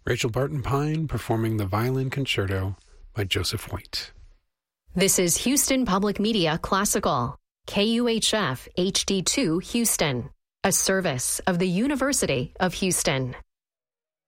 Rachel Barton Pine performing the Violin Concerto by Joseph White. This is Houston Public Media Classical, KUHF HD2 Houston, a service of the University of Houston.